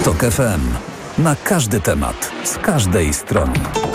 TOK FM. Na każdy temat, z każdej strony.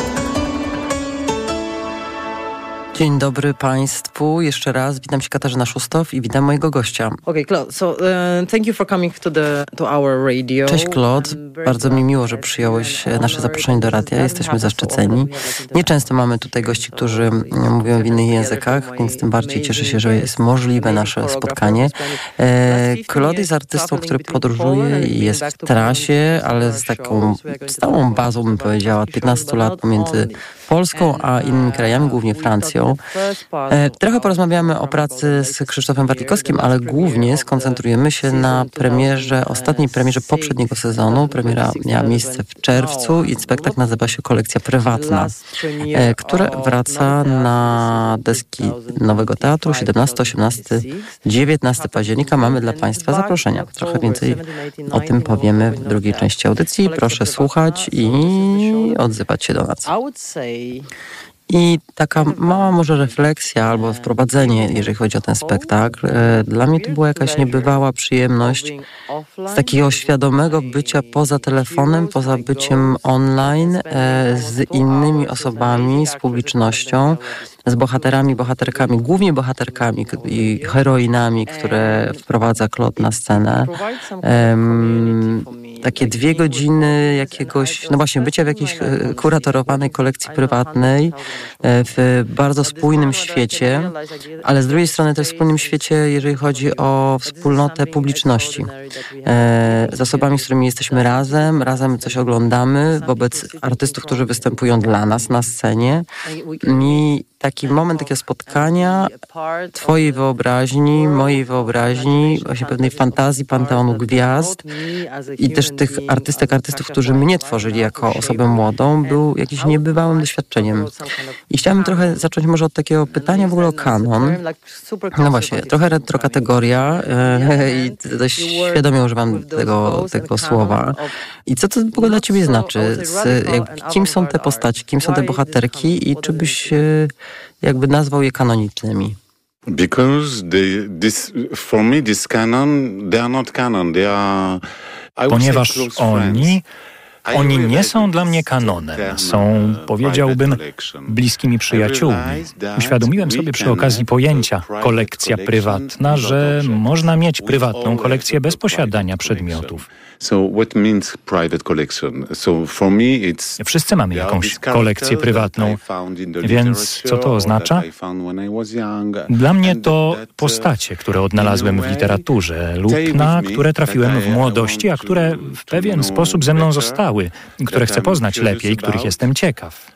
Dzień dobry Państwu. Jeszcze raz witam się, Katarzyna Szustow, i witam mojego gościa. Okay, Claude, so thank you for coming to our radio. Cześć Claude, bardzo mi miło, że przyjąłeś nasze zaproszenie do radia. Jesteśmy zaszczyceni. Nieczęsto mamy tutaj gości, którzy mówią w innych językach, więc tym bardziej cieszę się, że jest możliwe nasze spotkanie. Claude jest artystą, który podróżuje i jest w trasie, ale z taką stałą bazą, bym powiedziała, od 15 lat pomiędzy Polską a innymi krajami, głównie Francją. Trochę porozmawiamy o pracy z Krzysztofem Warlikowskim, ale głównie skoncentrujemy się na ostatniej premierze poprzedniego sezonu. Premiera miała miejsce w czerwcu i spektakl nazywa się Kolekcja Prywatna, które wraca na deski Nowego Teatru 17, 18, 19 października. Mamy dla Państwa zaproszenia. Trochę więcej o tym powiemy w drugiej części audycji. Proszę słuchać i odzywać się do nas. I taka mała może refleksja albo wprowadzenie, jeżeli chodzi o ten spektakl. Dla mnie to była jakaś niebywała przyjemność z takiego świadomego bycia poza telefonem, poza byciem online, z innymi osobami, z publicznością, z bohaterami, bohaterkami, głównie bohaterkami i heroinami, które wprowadza Claude na scenę. Takie 2 godziny jakiegoś, no właśnie, bycia w jakiejś kuratorowanej kolekcji prywatnej, w bardzo spójnym świecie, ale z drugiej strony też spójnym świecie, jeżeli chodzi o wspólnotę publiczności. Z osobami, z którymi jesteśmy razem coś oglądamy, wobec artystów, którzy występują dla nas na scenie. I taki moment takiego spotkania twojej wyobraźni, mojej wyobraźni, właśnie pewnej fantazji panteonu gwiazd i też tych artystów, którzy mnie tworzyli jako osobę młodą, był jakimś niebywałym doświadczeniem. I chciałabym trochę zacząć może od takiego pytania w ogóle o kanon. No właśnie, trochę retro kategoria i dość świadomie używam tego słowa. I co to w ogóle dla ciebie znaczy? Kim są te postaci, kim są te bohaterki i czy byś jakby nazwał je kanonicznymi? Because for me this canon, they are not canon, they are... Ponieważ oni nie są dla mnie kanonem, są, powiedziałbym, bliskimi przyjaciółmi. Uświadomiłem sobie przy okazji pojęcia kolekcja prywatna, że można mieć prywatną kolekcję bez posiadania przedmiotów. Wszyscy mamy jakąś kolekcję prywatną, więc co to oznacza? Dla mnie to postacie, które odnalazłem w literaturze lub na które trafiłem w młodości, a które w pewien sposób ze mną zostały, które chcę poznać lepiej, których jestem ciekaw.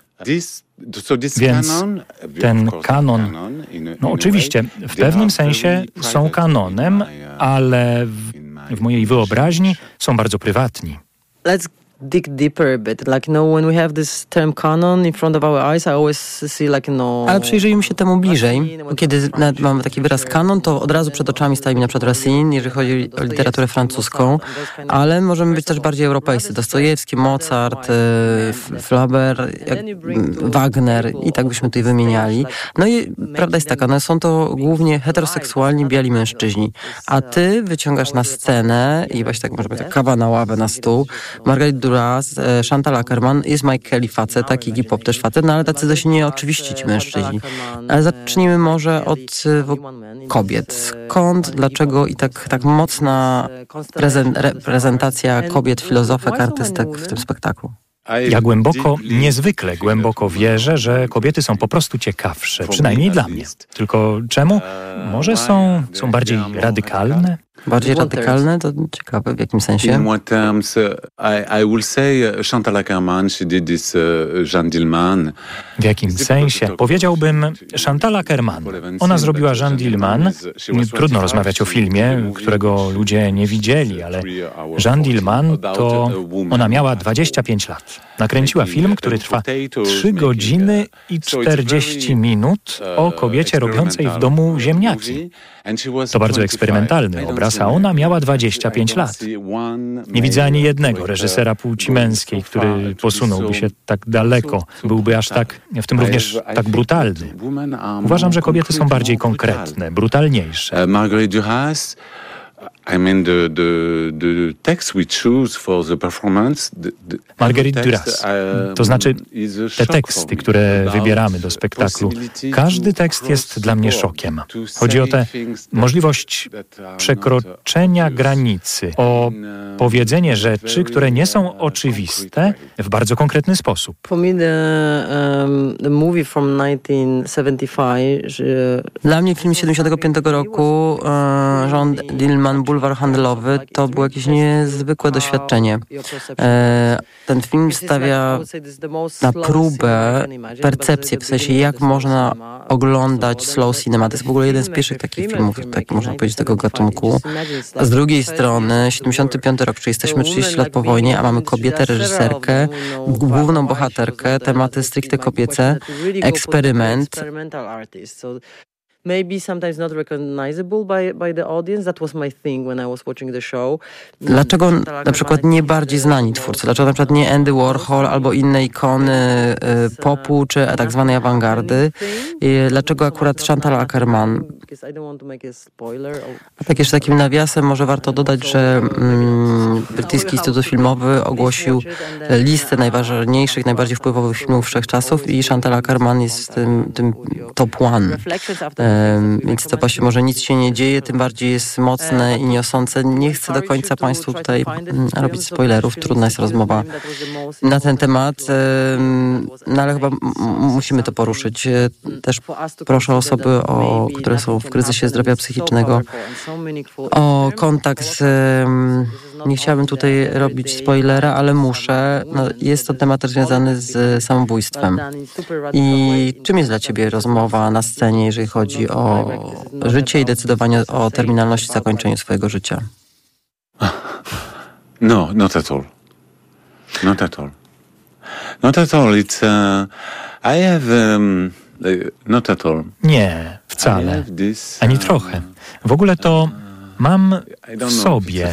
Więc ten kanon, no oczywiście w pewnym sensie są kanonem, ale w mojej wyobraźni są bardzo prywatni. Let's dig deeper a bit. When we have this term canon in front of our eyes, I always see Ale przyjrzyjmy się temu bliżej. Kiedy mamy taki wyraz kanon, to od razu przed oczami stoi mi na przykład Racine, jeżeli chodzi o literaturę francuską, ale możemy być też bardziej europejscy. Dostojewski, Mozart, Flaubert, Wagner i tak byśmy tutaj wymieniali. No i prawda jest taka, no są to głównie heteroseksualni, biali mężczyźni. A ty wyciągasz na scenę i właśnie tak może być kawa na ławę, na stół, Marguerite Duras, Chantal Akerman, jest Mike Kelly facet, taki Iggy Pop też facet, no ale tacy dość nieoczywiści ci mężczyźni. Ale zacznijmy może od kobiet. Skąd, dlaczego i tak mocna prezentacja kobiet, filozofek, artystek w tym spektaklu? Ja niezwykle głęboko wierzę, że kobiety są po prostu ciekawsze, przynajmniej dla mnie. Tylko czemu? Może są bardziej radykalne? Bardziej radykalne? To ciekawe, w jakim sensie? In what terms? I will say Chantal Akerman, she did this Jeanne Dielman. W jakim sensie? Powiedziałbym Chantal Akerman. Ona zrobiła Jeanne Dielman. Trudno rozmawiać o filmie, którego ludzie nie widzieli, ale Jeanne Dielman to ona miała 25 lat. Nakręciła film, który trwa 3 godziny i 40 minut o kobiecie robiącej w domu ziemniaki. To bardzo eksperymentalny obraz, a ona miała 25 lat. Nie widzę ani jednego reżysera płci męskiej, który posunąłby się tak daleko, byłby aż tak, w tym również tak brutalny. Uważam, że kobiety są bardziej konkretne, brutalniejsze. Marguerite Duras, the text we choose for the performance. Marguerite Duras. To znaczy te teksty, które wybieramy do spektaklu. Każdy tekst jest dla mnie szokiem. Chodzi o tę możliwość przekroczenia granicy, o powiedzenie rzeczy, które nie są oczywiste w bardzo konkretny sposób. For me, the movie from 1975. Dla mnie film 75 roku, Jean Dillman, Bulwar Handlowy, to było jakieś niezwykłe doświadczenie. Ten film stawia na próbę percepcję, w sensie jak można oglądać slow cinema. To jest w ogóle jeden z pierwszych takich filmów, tak można powiedzieć, tego gatunku. A z drugiej strony 75 rok, czyli jesteśmy 30 lat po wojnie, a mamy kobietę, reżyserkę, główną bohaterkę, tematy stricte kobiece, eksperyment. Maybe sometimes not recognizable by the audience. That was my thing when I was watching the show. Dlaczego na przykład nie bardziej znani twórcy? Dlaczego na przykład nie Andy Warhol albo inne ikony popu czy tak zwanej awangardy? Dlaczego akurat Chantal Akerman? A tak jeszcze takim nawiasem może warto dodać, że Brytyjski Instytut Filmowy ogłosił listę najważniejszych, najbardziej wpływowych filmów wszechczasów i Chantal Akerman jest tym top one. Więc to właśnie może nic się nie dzieje, tym bardziej jest mocne i niosące. Nie chcę do końca Państwu tutaj robić spoilerów, trudna jest rozmowa na ten temat, no ale chyba musimy to poruszyć. Też proszę osoby, które są w kryzysie zdrowia psychicznego, o kontakt z... Nie chciałabym tutaj robić spoilera, ale muszę. No, jest to temat związany z samobójstwem. I czym jest dla Ciebie rozmowa na scenie, jeżeli chodzi o życie i decydowanie o terminalności zakończenia swojego życia? No, not at all. Not at all. Not at all. It's I have not at all. Nie, wcale. Ani trochę. W ogóle to mam w sobie.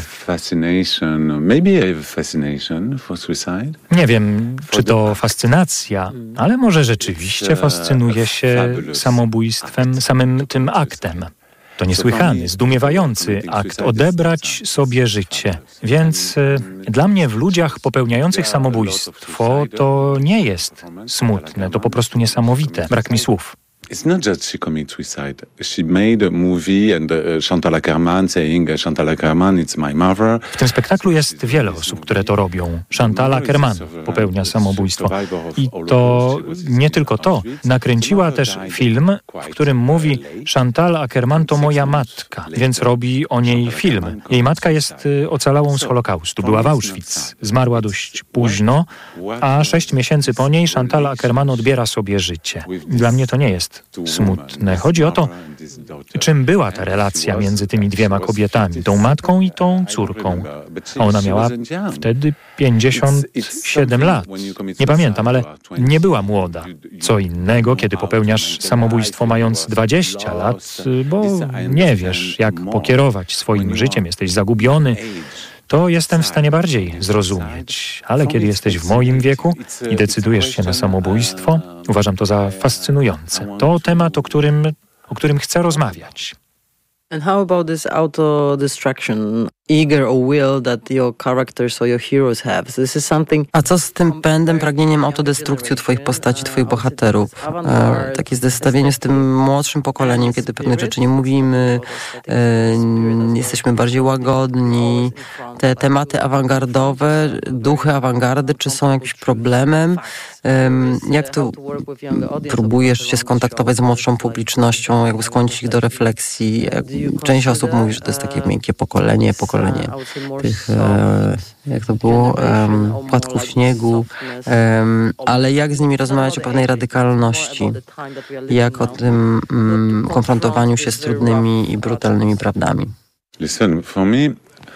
Nie wiem, czy to fascynacja, ale może rzeczywiście fascynuje się samobójstwem, samym tym aktem. To niesłychany, zdumiewający akt odebrać sobie życie. Więc dla mnie w ludziach popełniających samobójstwo to nie jest smutne, to po prostu niesamowite. Brak mi słów. It's not just she commits suicide. She made a movie and Chantal Akerman saying Chantal Akerman, it's my mother. W tym spektaklu jest wiele osób, które to robią. Chantal Akerman popełnia samobójstwo. I to nie tylko to. Nakręciła też film, w którym mówi Chantal Akerman to moja matka, więc robi o niej film. Jej matka jest ocalałą z Holokaustu. Była w Auschwitz. Zmarła dość późno, a 6 miesięcy po niej Chantal Akerman odbiera sobie życie. Dla mnie to nie jest smutne. Chodzi o to, czym była ta relacja między tymi dwiema kobietami, tą matką i tą córką. A ona miała wtedy 57 lat. Nie pamiętam, ale nie była młoda. Co innego, kiedy popełniasz samobójstwo mając 20 lat, bo nie wiesz, jak pokierować swoim życiem, jesteś zagubiony. To jestem w stanie bardziej zrozumieć. Ale kiedy jesteś w moim wieku i decydujesz się na samobójstwo, uważam to za fascynujące. To temat, o którym chcę rozmawiać. And how about this auto-destruction, eager or will that your characters or your heroes have? So this is something... A co z tym pędem, pragnieniem autodestrukcji Twoich postaci, Twoich bohaterów? Takie zestawienie z tym młodszym pokoleniem, kiedy pewnych rzeczy nie mówimy, jesteśmy bardziej łagodni. Te tematy awangardowe, duchy awangardy, czy są jakimś problemem? Jak tu próbujesz się skontaktować z młodszą publicznością, jakby skłonić ich do refleksji? Część osób mówi, że to jest takie miękkie pokolenie tych, jak to było, płatków śniegu, ale jak z nimi rozmawiać o pewnej radykalności? Jak o tym konfrontowaniu się z trudnymi i brutalnymi prawdami? Listen, for me,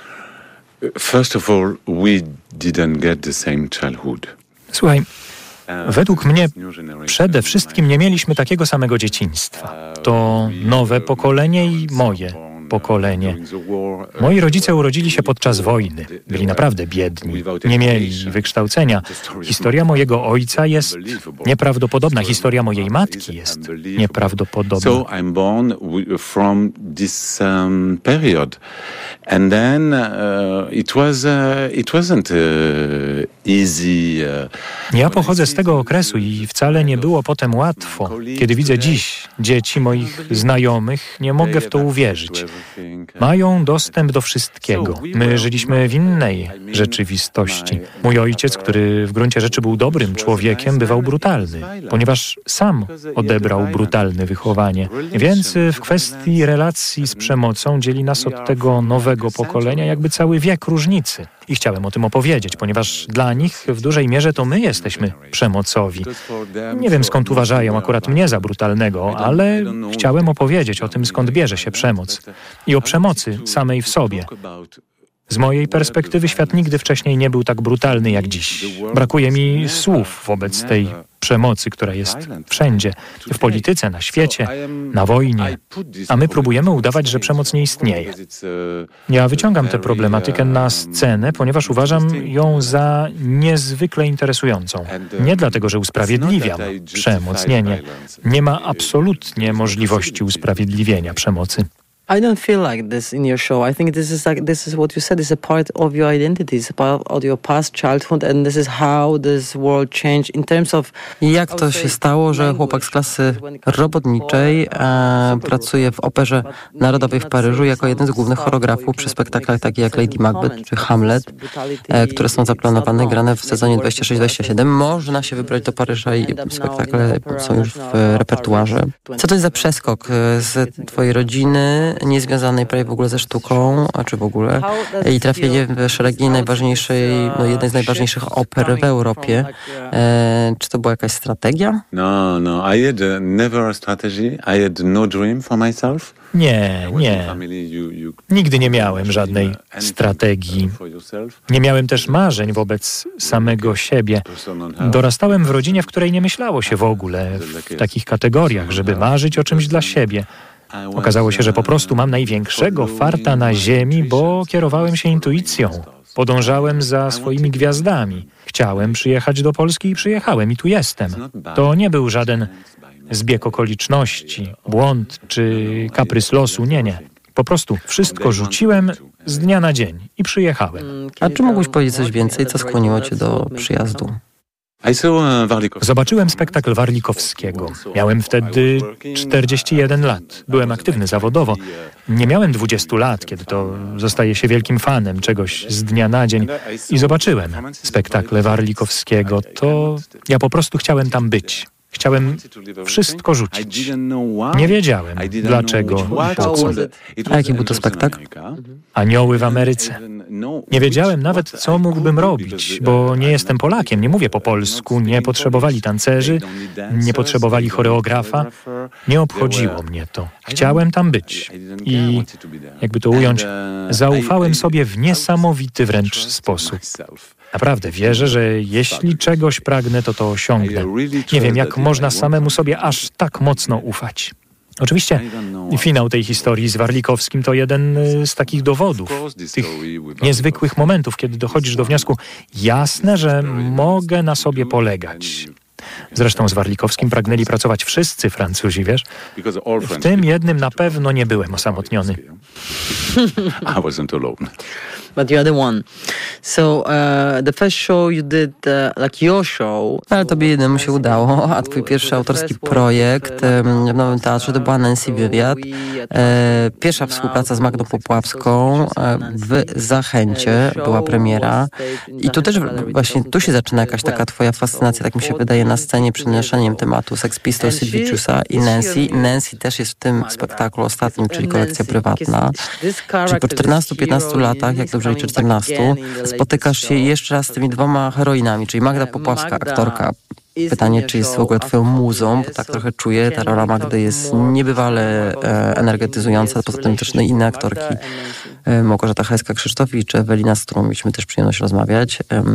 first of all, we didn't get the same childhood. Słuchaj, według mnie przede wszystkim nie mieliśmy takiego samego dzieciństwa. To nowe pokolenie i moje. pokolenie. Moi rodzice urodzili się podczas wojny. Byli naprawdę biedni. Nie mieli wykształcenia. Historia mojego ojca jest nieprawdopodobna. Historia mojej matki jest nieprawdopodobna. So I'm born from this period. And then it wasn't easy. Ja pochodzę z tego okresu i wcale nie było potem łatwo. Kiedy widzę dziś dzieci moich znajomych, nie mogę w to uwierzyć. Mają dostęp do wszystkiego. My żyliśmy w innej rzeczywistości. Mój ojciec, który w gruncie rzeczy był dobrym człowiekiem, bywał brutalny, ponieważ sam odebrał brutalne wychowanie. Więc w kwestii relacji z przemocą dzieli nas od tego nowego pokolenia jakby cały wiek różnicy. I chciałem o tym opowiedzieć, ponieważ dla nich w dużej mierze to my jesteśmy przemocowi. Nie wiem, skąd uważają akurat mnie za brutalnego, ale chciałem opowiedzieć o tym, skąd bierze się przemoc. I o przemocy samej w sobie. Z mojej perspektywy świat nigdy wcześniej nie był tak brutalny jak dziś. Brakuje mi słów wobec tej przemocy, która jest wszędzie. W polityce, na świecie, na wojnie. A my próbujemy udawać, że przemoc nie istnieje. Ja wyciągam tę problematykę na scenę, ponieważ uważam ją za niezwykle interesującą. Nie dlatego, że usprawiedliwiam przemoc. Nie. Nie ma absolutnie możliwości usprawiedliwienia przemocy. I don't feel like this in your show. I think this is what you said is a part of your identity, it's a part of your past childhood, and this is how this world changed in terms of... Jak to się stało, że chłopak z klasy robotniczej pracuje w Operze Narodowej w Paryżu jako jeden z głównych choreografów przy spektaklach takich jak Lady Macbeth czy Hamlet, które są zaplanowane, grane w sezonie 26-27. Można się wybrać do Paryża i spektakle są już w repertuarze. Co to jest za przeskok z twojej rodziny, niezwiązanej prawie w ogóle ze sztuką, a czy w ogóle, i trafienie w szeregi najważniejszej, jednej z najważniejszych oper w Europie. Czy to była jakaś strategia? No. I had never a strategy. I had no dream for myself. Nie. Nigdy nie miałem żadnej strategii. Nie miałem też marzeń wobec samego siebie. Dorastałem w rodzinie, w której nie myślało się w ogóle w takich kategoriach, żeby marzyć o czymś dla siebie. Okazało się, że po prostu mam największego farta na ziemi, bo kierowałem się intuicją. Podążałem za swoimi gwiazdami. Chciałem przyjechać do Polski i przyjechałem i tu jestem. To nie był żaden zbieg okoliczności, błąd czy kaprys losu. Nie. Po prostu wszystko rzuciłem z dnia na dzień i przyjechałem. A czy mógłbyś powiedzieć coś więcej, co skłoniło cię do przyjazdu? Zobaczyłem spektakl Warlikowskiego. Miałem wtedy 41 lat. Byłem aktywny zawodowo. Nie miałem 20 lat, kiedy to zostaje się wielkim fanem czegoś z dnia na dzień. I zobaczyłem spektakl Warlikowskiego. To ja po prostu chciałem tam być. Chciałem wszystko rzucić. Nie wiedziałem, dlaczego i po co. A jaki był to spektakl? Anioły w Ameryce. Nie wiedziałem nawet, co mógłbym robić, bo nie jestem Polakiem, nie mówię po polsku, nie potrzebowali tancerzy, nie potrzebowali choreografa. Nie obchodziło mnie to. Chciałem tam być. I, jakby to ująć, zaufałem sobie w niesamowity wręcz sposób. Naprawdę wierzę, że jeśli czegoś pragnę, to osiągnę. Nie wiem, jak można samemu sobie aż tak mocno ufać. Oczywiście finał tej historii z Warlikowskim to jeden z takich dowodów, tych niezwykłych momentów, kiedy dochodzisz do wniosku, jasne, że mogę na sobie polegać. Zresztą z Warlikowskim pragnęli pracować wszyscy Francuzi, wiesz? W tym jednym na pewno nie byłem osamotniony. I wasn't alone. But you're the one. So the first show you did, like your show... Ale tobie jednemu się udało, a twój pierwszy autorski projekt w Nowym Teatrze to była Nancy Wywiad. Pierwsza współpraca z Magdą Popławską w Zachęcie była premiera. I tu też właśnie, tu się zaczyna jakaś taka twoja fascynacja, tak mi się wydaje, na scenie przynoszeniem tematu Sex Pistols, Sid Viciousa i Nancy. Nancy też jest w tym spektaklu ostatnim, czyli kolekcja prywatna. Czyli po 14-15 latach, jak dobrze liczę 14, spotykasz się jeszcze raz z tymi dwoma heroinami, czyli Magda Popławska, aktorka. Pytanie, czy jest w ogóle twoją muzą, bo tak trochę czuję, ta rola Magdy jest niebywale energetyzująca, poza tym też inne aktorki, Małgorzata Hajska-Krzysztofik czy Ewelina, z którą mieliśmy też przyjemność rozmawiać,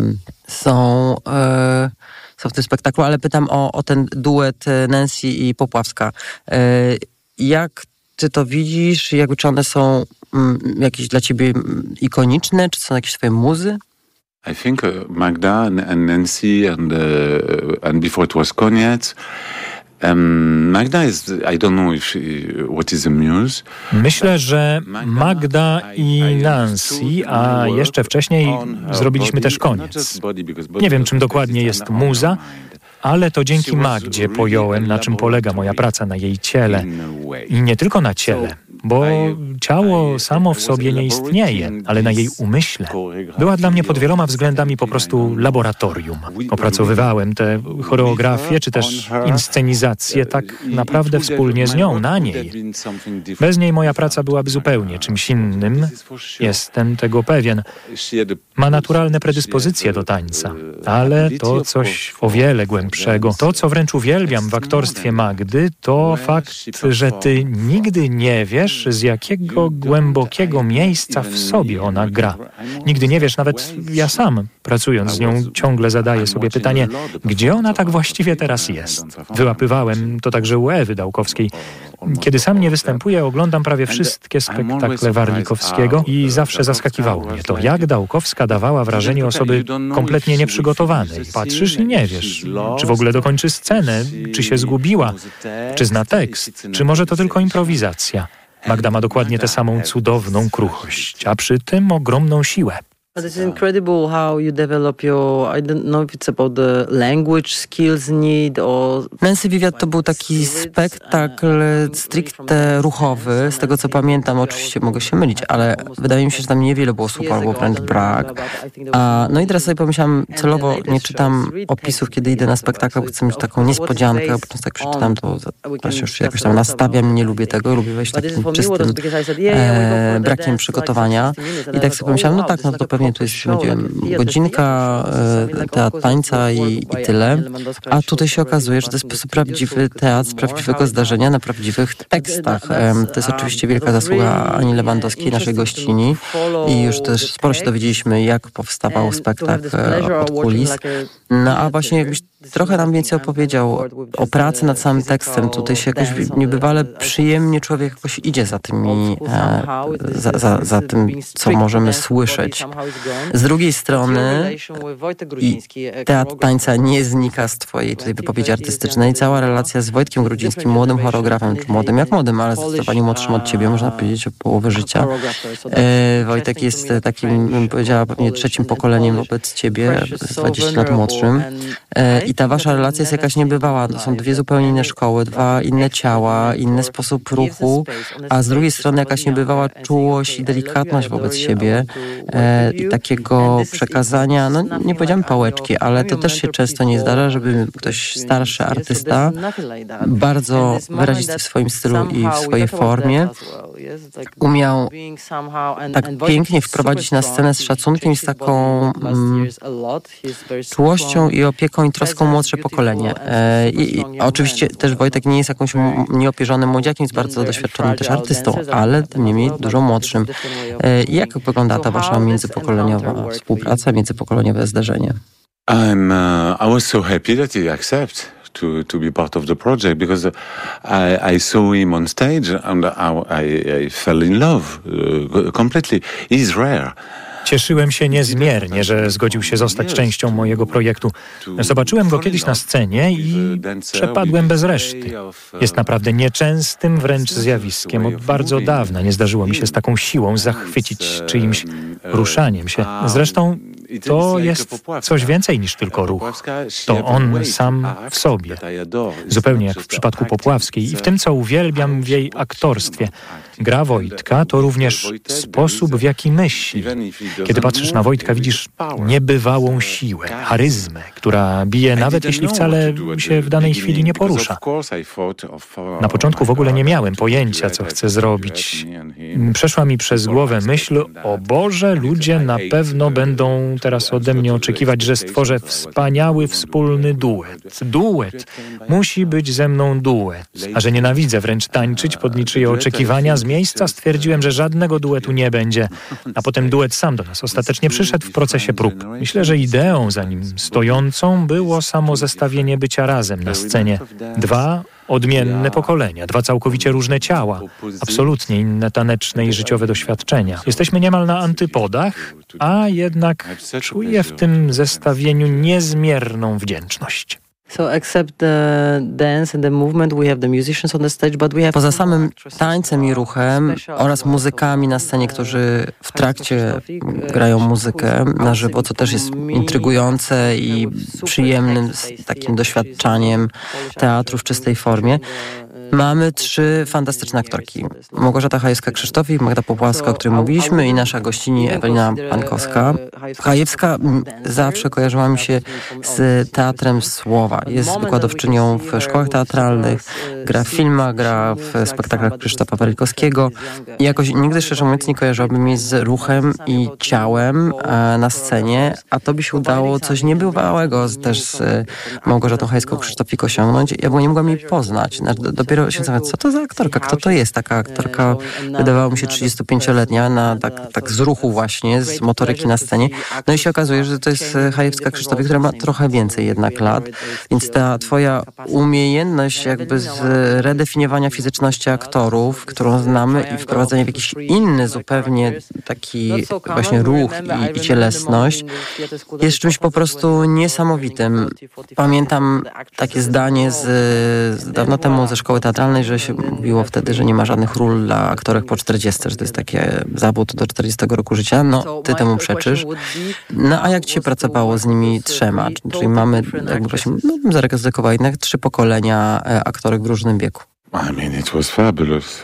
są w tym spektaklu, ale pytam o ten duet Nancy i Popławska. Jak ty to widzisz? Jakby czy one są jakieś dla ciebie ikoniczne? Czy są jakieś twoje muzy? I think Magda and Nancy and before it was Koniec. Magda is, I don't know what is a muse. Myślę, że Magda i Nancy, a jeszcze wcześniej zrobiliśmy też Koniec. Nie wiem, czym dokładnie jest muza, ale to dzięki Magdzie pojąłem, na czym polega moja praca na jej ciele. I nie tylko na ciele, bo ciało samo w sobie nie istnieje, ale na jej umyśle. Była dla mnie pod wieloma względami po prostu laboratorium. Opracowywałem te choreografie, czy też inscenizacje tak naprawdę wspólnie z nią, na niej. Bez niej moja praca byłaby zupełnie czymś innym. Jestem tego pewien. Ma naturalne predyspozycje do tańca, ale to coś o wiele głębszego. To, co wręcz uwielbiam w aktorstwie Magdy, to fakt, że ty nigdy nie wiesz, z jakiego głębokiego miejsca w sobie ona gra. Nigdy nie wiesz, nawet ja sam, pracując z nią, ciągle zadaję sobie pytanie, gdzie ona tak właściwie teraz jest. Wyłapywałem to także u Ewy Dałkowskiej. Kiedy sam nie występuję, oglądam prawie wszystkie spektakle Warlikowskiego i zawsze zaskakiwało mnie to, jak Dałkowska dawała wrażenie osoby kompletnie nieprzygotowanej. Patrzysz i nie wiesz, czy w ogóle dokończy scenę, czy się zgubiła, czy zna tekst, czy może to tylko improwizacja. Magda ma dokładnie tę samą cudowną kruchość, a przy tym ogromną siłę. But it's incredible how you develop your, I don't know if it's about the language skills need or... Nancy Wywiad to był taki spektakl stricte ruchowy, z tego co pamiętam, oczywiście mogę się mylić, ale wydaje mi się, że tam niewiele było słów albo wręcz brak. No i teraz sobie pomyślałam, celowo nie czytam opisów, kiedy idę na spektakl, bo chcę mieć taką niespodziankę, bo często jak przeczytam, to już jakoś tam nastawiam, nie lubię tego, lubię wejść takim czystym brakiem przygotowania. I tak sobie pomyślałam, no tak, no to pewnie tu jest godzinka teatr tańca i tyle. A tutaj się okazuje, że to jest prawdziwy teatr z prawdziwego zdarzenia na prawdziwych tekstach. To jest oczywiście wielka zasługa Ani Lewandowskiej, naszej gościni. I już też sporo się dowiedzieliśmy, jak powstawał spektakl od kulis. No a właśnie jakbyś trochę nam więcej opowiedział o pracy nad samym tekstem. Tutaj się jakoś niebywale przyjemnie człowiek jakoś idzie za tymi, za tym, co możemy słyszeć. Z drugiej strony teatr tańca nie znika z twojej tutaj wypowiedzi artystycznej. Cała relacja z Wojtkiem Grudzińskim, młodym choreografem, czy młodym jak młodym, ale zdecydowanie młodszym od ciebie, można powiedzieć o połowę życia. Wojtek jest takim, bym powiedziała, pewnie trzecim pokoleniem wobec ciebie, 20 lat młodszym. I ta wasza relacja jest jakaś niebywała. To są dwie zupełnie inne szkoły, dwa inne ciała, inny sposób ruchu, a z drugiej strony jakaś niebywała czułość i delikatność wobec siebie i takiego przekazania, no nie powiedziałem pałeczki, ale to też się często nie zdarza, żeby ktoś starszy artysta bardzo wyrazisty w swoim stylu i w swojej formie umiał tak pięknie wprowadzić na scenę z szacunkiem i z taką czułością i opieką i troską młodsze pokolenie. I oczywiście też Wojtek nie jest jakąś nieopierzonym młodziakiem, jest bardzo doświadczonym też artystą, ale tym niemniej dużo młodszym. Jak wygląda ta wasza międzypokoleniowa współpraca, międzypokoleniowe zdarzenie? I was so happy that he accepted to be part of the project because I saw him on stage and I fell in love completely. He's rare. Cieszyłem się niezmiernie, że zgodził się zostać częścią mojego projektu. Zobaczyłem go kiedyś na scenie i przepadłem bez reszty. Jest naprawdę nieczęstym wręcz zjawiskiem. Od bardzo dawna nie zdarzyło mi się z taką siłą zachwycić czyimś ruszaniem się. Zresztą to jest coś więcej niż tylko ruch. To on sam w sobie. Zupełnie jak w przypadku Popławskiej i w tym, co uwielbiam w jej aktorstwie. Gra Wojtka to również sposób, w jaki myśli. Kiedy patrzysz na Wojtka, widzisz niebywałą siłę, charyzmę, która bije nawet jeśli wcale się w danej chwili nie porusza. Na początku w ogóle nie miałem pojęcia, co chcę zrobić. Przeszła mi przez głowę myśl, o Boże, ludzie na pewno będą teraz ode mnie oczekiwać, że stworzę wspaniały wspólny duet. Duet. Musi być ze mną duet. A że nienawidzę wręcz tańczyć pod niczyje oczekiwania, z miejsca stwierdziłem, że żadnego duetu nie będzie. A potem duet sam do nas ostatecznie przyszedł w procesie prób. Myślę, że ideą za nim stojącą było samo zestawienie bycia razem na scenie. Dwa odmienne pokolenia, dwa całkowicie różne ciała, absolutnie inne taneczne i życiowe doświadczenia. Jesteśmy niemal na antypodach, a jednak czuję w tym zestawieniu niezmierną wdzięczność. Poza samym tańcem i ruchem oraz muzykami na scenie, którzy w trakcie grają muzykę na żywo, co też jest intrygujące i przyjemnym takim doświadczaniem teatru w czystej formie. Mamy 3 fantastyczne aktorki. Małgorzata Chajewska-Krzysztofik, Magda Popławska, o której mówiliśmy, i nasza gościni Ewelina Pankowska. Chajewska zawsze kojarzyła mi się z teatrem słowa. Jest wykładowczynią w szkołach teatralnych, gra w filmach, gra w spektaklach Krzysztofa Waryłkowskiego. I jakoś nigdy, szczerze mówiąc, nie kojarzyłabym jej z ruchem i ciałem na scenie, a to by się udało coś niebywałego też z Małgorzatą Chajewską-Krzysztofik osiągnąć. Ja nie mogłam jej poznać. Dopiero się zastanawiać, co to za aktorka, kto to jest. Taka aktorka wydawała mi się 35-letnia, tak z ruchu właśnie, z motoryki na scenie. No i się okazuje, że to jest Chajewska-Krzysztofik, która ma trochę więcej jednak lat. Więc ta twoja umiejętność jakby z redefiniowania fizyczności aktorów, którą znamy, i wprowadzenia w jakiś inny zupełnie taki właśnie ruch i cielesność, jest czymś po prostu niesamowitym. Pamiętam takie zdanie z dawno temu ze szkoły teatralnej, że się mówiło wtedy, że nie ma żadnych ról dla aktorek po 40, że to jest taki zawód do 40 roku życia. No, ty temu przeczysz. No, a jak ci się pracowało z nimi 3? Czyli mamy, jakby właśnie, zaryzykowała jednak 3 pokolenia aktorek w różnym wieku. It was fabulous.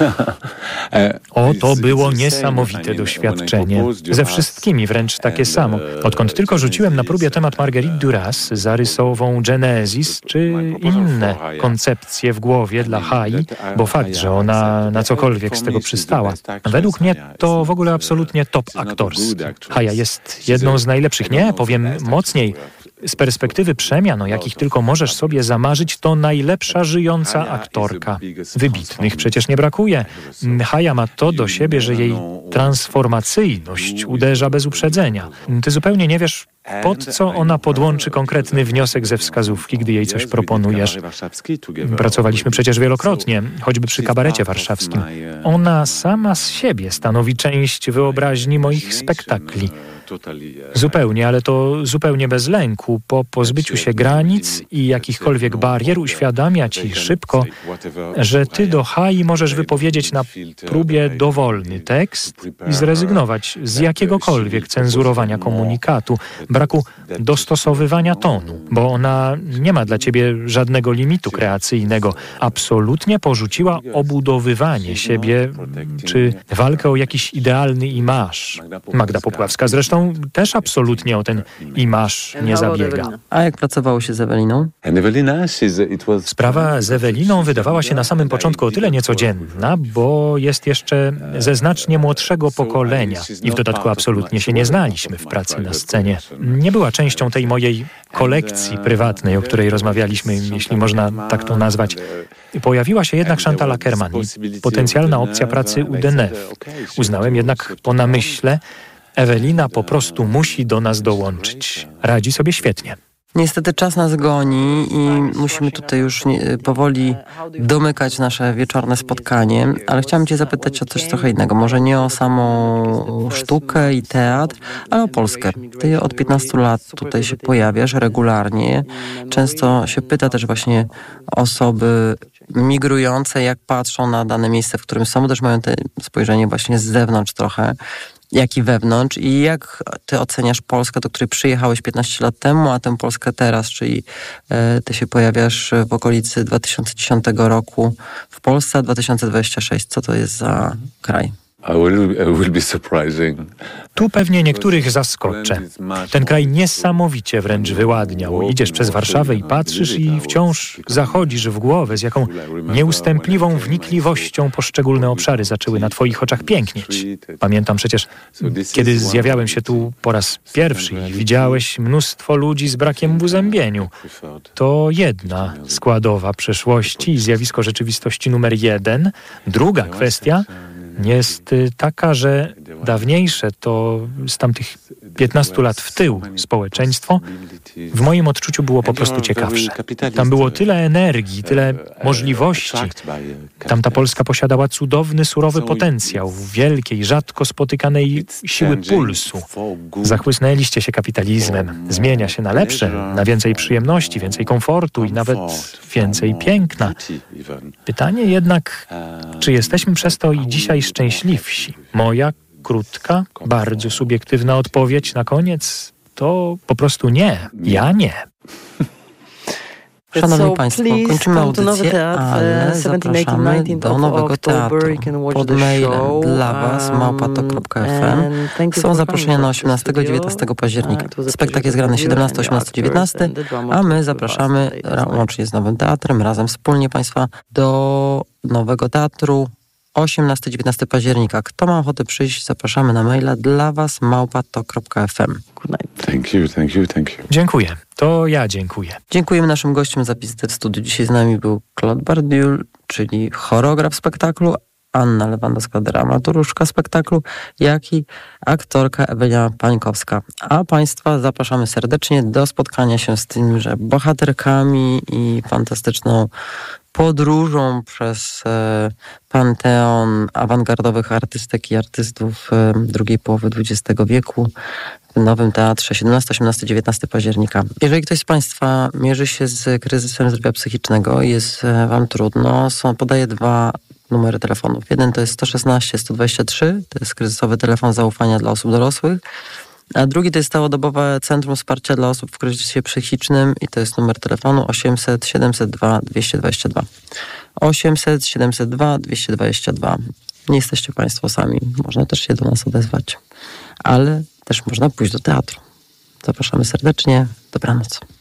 To było niesamowite doświadczenie. Ze wszystkimi wręcz takie samo. Odkąd tylko rzuciłem na próbie temat Marguerite Duras, zarysową Genesis, czy inne koncepcje w głowie dla Hai, bo fakt, że ona na cokolwiek z tego przystała. Według mnie to w ogóle absolutnie top aktorski. Haja jest jedną z najlepszych, powiem mocniej, z perspektywy przemian, o jakich tylko możesz sobie zamarzyć, to najlepsza żyjąca aktorka. Wybitnych przecież nie brakuje. Haja ma to do siebie, że jej transformacyjność uderza bez uprzedzenia. Ty zupełnie nie wiesz, pod co ona podłączy konkretny wniosek ze wskazówki, gdy jej coś proponujesz. Pracowaliśmy przecież wielokrotnie, choćby przy kabarecie warszawskim. Ona sama z siebie stanowi część wyobraźni moich spektakli. Zupełnie, ale to zupełnie bez lęku. Po pozbyciu się granic i jakichkolwiek barier uświadamia ci szybko, że ty do Hai możesz wypowiedzieć na próbie dowolny tekst i zrezygnować z jakiegokolwiek cenzurowania komunikatu, braku dostosowywania tonu, bo ona nie ma dla ciebie żadnego limitu kreacyjnego. Absolutnie porzuciła obudowywanie siebie czy walkę o jakiś idealny imaż. Magda Popławska zresztą też absolutnie o ten imaż nie zabiega. A jak pracowało się z Eweliną? Sprawa z Eweliną wydawała się na samym początku o tyle niecodzienna, bo jest jeszcze ze znacznie młodszego pokolenia i w dodatku absolutnie się nie znaliśmy w pracy na scenie. Nie była częścią tej mojej kolekcji prywatnej, o której rozmawialiśmy, jeśli można tak to nazwać. Pojawiła się jednak Chantal Akerman i potencjalna opcja pracy u Deneuve. Uznałem jednak po namyśle, Ewelina po prostu musi do nas dołączyć. Radzi sobie świetnie. Niestety czas nas goni i musimy tutaj już powoli domykać nasze wieczorne spotkanie, ale chciałam cię zapytać o coś trochę innego. Może nie o samą sztukę i teatr, ale o Polskę. Ty od 15 lat tutaj się pojawiasz regularnie. Często się pyta też właśnie osoby migrujące, jak patrzą na dane miejsce, w którym są, też mają te spojrzenie właśnie z zewnątrz trochę, jak i wewnątrz. I jak ty oceniasz Polskę, do której przyjechałeś 15 lat temu, a tę Polskę teraz, czyli ty się pojawiasz w okolicy 2010 roku w Polsce, 2026. Co to jest za kraj? Will be surprising. Tu pewnie niektórych zaskoczę. Ten kraj niesamowicie wręcz wyładniał. Idziesz przez Warszawę i patrzysz i wciąż zachodzisz w głowę, z jaką nieustępliwą wnikliwością poszczególne obszary zaczęły na twoich oczach pięknieć. Pamiętam przecież, kiedy zjawiałem się tu po raz pierwszy i widziałeś mnóstwo ludzi z brakiem w uzębieniu. To jedna składowa przeszłości i zjawisko rzeczywistości numer 1. Druga kwestia jest taka, że dawniejsze, to z tamtych 15 lat w tył społeczeństwo w moim odczuciu było po prostu ciekawsze. Tam było tyle energii, tyle możliwości. Tamta Polska posiadała cudowny, surowy potencjał, wielkiej, rzadko spotykanej siły pulsu. Zachłysnęliście się kapitalizmem. Zmienia się na lepsze, na więcej przyjemności, więcej komfortu i nawet więcej piękna. Pytanie jednak, czy jesteśmy przez to i dzisiaj szczęśliwsi? Moja krótka, bardzo subiektywna odpowiedź na koniec to po prostu nie. Ja nie. Szanowni Państwo, kończymy audycję, ale zapraszamy do nowego teatru. Pod mailem dla Was @tok.fm są zaproszenia na 18-19 października. Spektakl jest grany 17, 18, 19, a my zapraszamy łącznie z Nowym Teatrem, razem wspólnie Państwa do nowego teatru 18-19 października. Kto ma ochotę przyjść, zapraszamy na maila dla Was @tok.fm. Thank you. Dziękuję. To ja dziękuję. Dziękujemy naszym gościom za wizytę w studiu. Dzisiaj z nami był Claude Bardiul, czyli choreograf spektaklu, Anna Lewandowska, dramaturżka spektaklu, jak i aktorka Ewelina Pańkowska. A Państwa zapraszamy serdecznie do spotkania się z tymże bohaterkami i fantastyczną podróżą przez panteon awangardowych artystek i artystów drugiej połowy XX wieku w Nowym Teatrze 17, 18, 19 października. Jeżeli ktoś z Państwa mierzy się z kryzysem zdrowia psychicznego, jest Wam trudno, podaję 2 numery telefonów. Jeden to jest 116 123, to jest kryzysowy telefon zaufania dla osób dorosłych, a drugi to jest całodobowe Centrum Wsparcia dla Osób w Kryzysie Psychicznym i to jest numer telefonu 800 702 222. 800 702 222. Nie jesteście Państwo sami. Można też się do nas odezwać. Ale też można pójść do teatru. Zapraszamy serdecznie. Dobranoc.